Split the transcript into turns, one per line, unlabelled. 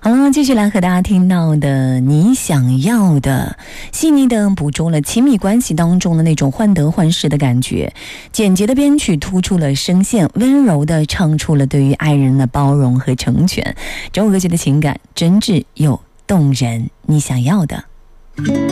好了，继续来和大家听到的你想要的，细腻的捕捉了亲密关系当中的那种患得患失的感觉，简洁的编曲突出了声线，温柔的唱出了对于爱人的包容和成全。整首歌曲的情感真挚又动人，你想要的。